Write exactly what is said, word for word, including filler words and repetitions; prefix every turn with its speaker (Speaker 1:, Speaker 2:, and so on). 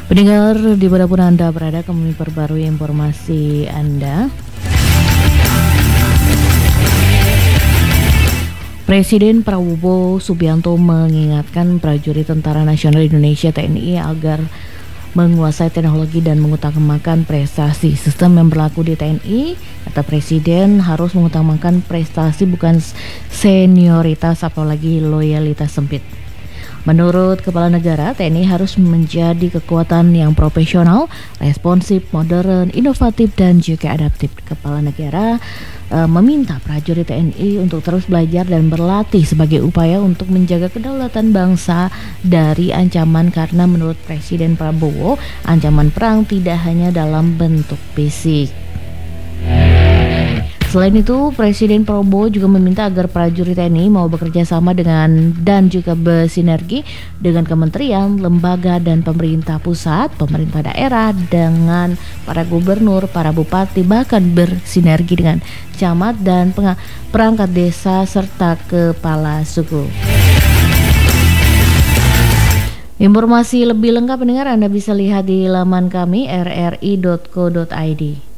Speaker 1: Pendengar dimanapun Anda berada, kami perbarui informasi Anda. Presiden Prabowo Subianto mengingatkan prajurit Tentara Nasional Indonesia T N I agar menguasai teknologi dan mengutamakan prestasi. Sistem yang berlaku di T N I, kata Presiden, harus mengutamakan prestasi bukan senioritas apalagi loyalitas sempit. Menurut Kepala Negara, T N I harus menjadi kekuatan yang profesional, responsif, modern, inovatif, dan juga adaptif. Kepala Negara e, meminta prajurit T N I untuk terus belajar dan berlatih sebagai upaya untuk menjaga kedaulatan bangsa dari ancaman, karena menurut Presiden Prabowo, ancaman perang tidak hanya dalam bentuk fisik. Selain itu, Presiden Prabowo juga meminta agar prajurit T N I mau bekerja sama dengan dan juga bersinergi dengan kementerian, lembaga, dan pemerintah pusat, pemerintah daerah, dengan para gubernur, para bupati, bahkan bersinergi dengan camat dan perangkat desa serta kepala suku. Informasi lebih lengkap pendengar Anda bisa lihat di laman kami r r i dot co dot i d.